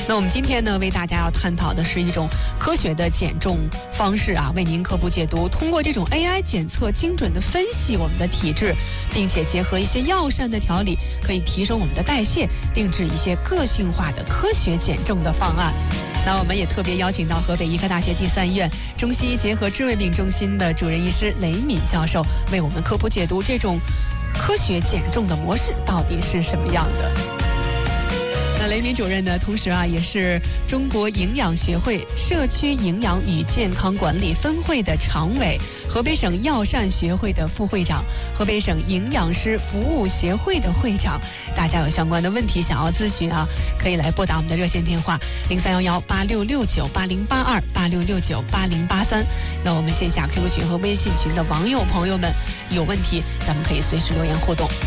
那我们今天呢，为大家要探讨的是一种科学的减重方式啊，为您科普解读。通过这种 AI 检测，精准的分析我们的体质，并且结合一些药膳的调理，可以提升我们的代谢，定制一些个性化的科学减重的方案。那我们也特别邀请到河北医科大学第3医院中西医结合治胃病中心的主任医师雷敏教授，为我们科普解读这种科学减重的模式到底是什么样的。那雷敏主任呢，同时也是中国营养学会社区营养与健康管理分会的常委，河北省药膳学会的副会长，河北省营养师服务协会的会长。大家有相关的问题想要咨询可以来拨打我们的热线电话03118669808286698083。那我们线下 QQ 群和微信群的网友朋友们有问题，咱们可以随时留言互动。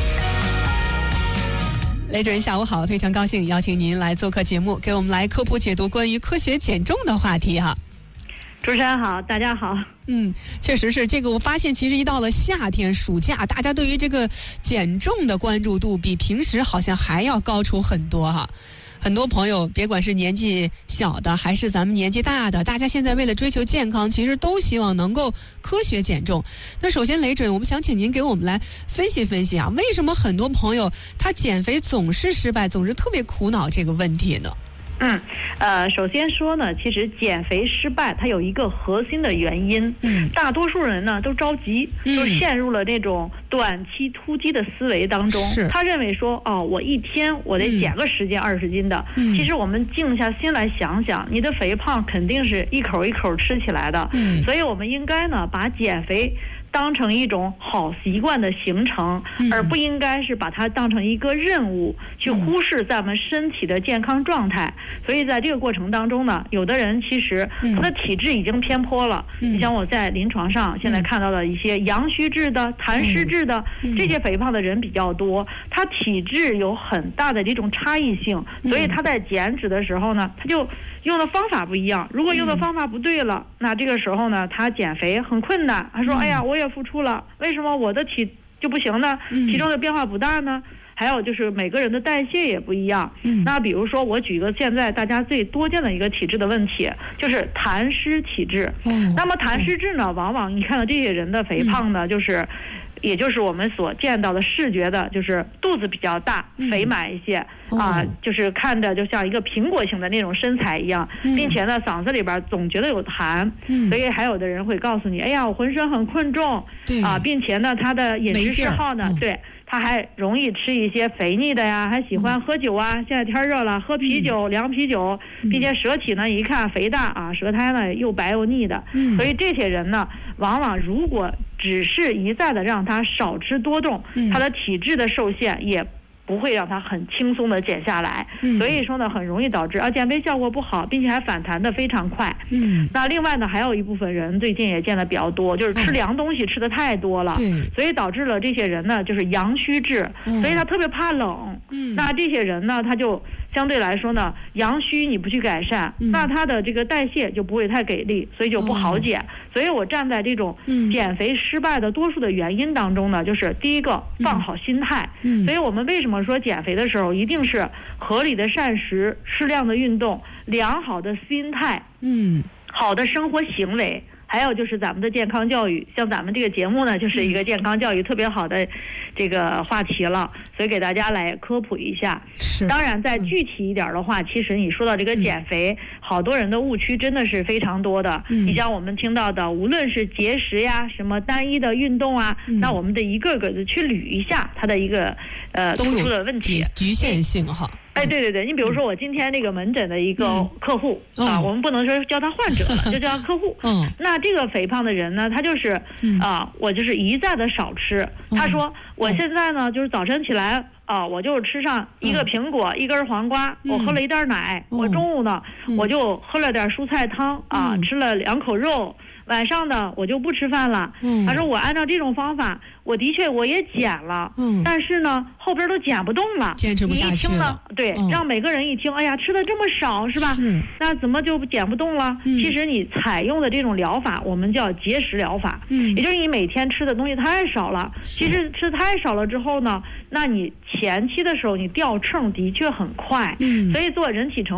雷主任下午好，非常高兴邀请您来做客节目，给我们来科普解读关于科学减重的话题主持人好，大家好。 确实是这个，我发现其实一到了夏天暑假，大家对于这个减重的关注度比平时好像还要高出很多很多朋友别管是年纪小的还是咱们年纪大的，大家现在为了追求健康，其实都希望能够科学减重。那首先雷准，我们想请您给我们来分析分析为什么很多朋友他减肥总是失败，总是特别苦恼这个问题呢？ 首先说呢，其实减肥失败它有一个核心的原因。大多数人呢都着急，就陷入了这种短期突击的思维当中。他认为说，我一天我得减个10斤20斤的。其实我们静下心来想想，你的肥胖肯定是一口一口吃起来的。所以我们应该呢把减肥当成一种好习惯的形成，而不应该是把它当成一个任务，去忽视咱们身体的健康状态。所以在这个过程当中呢，有的人其实他的体质已经偏颇了。你像我在临床上现在看到的一些阳虚质的、痰湿质的这些肥胖的人比较多，他体质有很大的这种差异性，所以他在减脂的时候呢，他就用的方法不一样。如果用的方法不对了，那这个时候呢，他减肥很困难。他说：“哎呀，我也付出了，为什么我的体就不行呢？体重的变化不大呢？”还有就是每个人的代谢也不一样。那比如说我举个现在大家最多见的一个体质的问题，就是痰湿体质。那么痰湿质呢，往往你看到这些人的肥胖呢，也就是我们所见到的视觉的，就是肚子比较大，肥满一些就是看着就像一个苹果型的那种身材一样，并且呢嗓子里边总觉得有痰。所以还有的人会告诉你，哎呀，我浑身很困重并且呢他的饮食嗜好呢，他还容易吃一些肥腻的呀，还喜欢喝酒现在天热了，喝啤酒、凉啤酒，并且舌体呢一看肥大舌苔呢又白又腻的。所以这些人呢，往往如果只是一再的让他少吃多动，他的体质的受限也不会让他很轻松的减下来。所以说呢，很容易导致减肥效果不好，并且还反弹的非常快。那另外呢，还有一部分人最近也见的比较多，就是吃凉东西吃的太多了，所以导致了这些人呢就是阳虚质，所以他特别怕冷。那这些人呢，他就相对来说呢，阳虚你不去改善，那他的这个代谢就不会太给力，所以就不好减。所以我站在这种减肥失败的多数的原因当中呢，就是第一个放好心态。所以我们为什么说减肥的时候一定是合理的膳食、适量的运动、良好的心态、好的生活行为，还有就是咱们的健康教育。像咱们这个节目呢，就是一个健康教育特别好的这个话题了，所以给大家来科普一下。当然再具体一点的话，其实你说到这个减肥，好多人的误区真的是非常多的。你像我们听到的，无论是节食呀，什么单一的运动那我们得一个个的去捋一下它的一个突出的问题， 局限性对，你比如说我今天那个门诊的一个客户我们不能说叫他患者了，就叫他客户。那这个肥胖的人呢，他就是我就是一再的少吃。他说我现在呢就是早晨起来我就吃上一个苹果1根黄瓜，我喝了一袋奶，我中午呢我就喝了点蔬菜汤吃了2口肉，晚上呢我就不吃饭了。他说我按照这种方法，我的确我也减了，但是呢后边都减不动了， 坚持不下去了。 让每个人一听，哎呀，吃的这么少是吧？那怎么就减不动了？其实你采用的这种疗法，我们叫节食疗法，也就是你每天吃的东西太少了。其实吃太少了之后呢，那你前期的时候你掉秤的确很快，所以做人体成